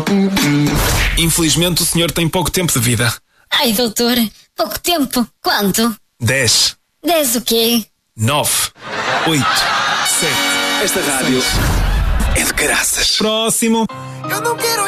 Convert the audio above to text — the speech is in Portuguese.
Infelizmente o senhor tem pouco tempo de vida. Ai, doutor, pouco tempo. Quanto? 10. 10 o quê? 9. 8. 7. Esta rádio é de caraças. Próximo. Eu não quero